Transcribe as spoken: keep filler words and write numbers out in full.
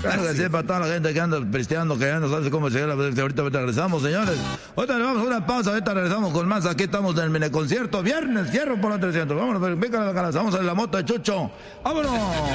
Claro que sí, para toda la gente que anda pisteando, que ya no sabe cómo llegar. Ahorita, ahorita regresamos, señores. Ahorita le vamos a una pausa, ahorita regresamos con más. Aquí estamos en el mini concierto. Viernes, fierro por la trescientos. Vámonos, venga, vamos a la moto de Chucho. ¡Vámonos!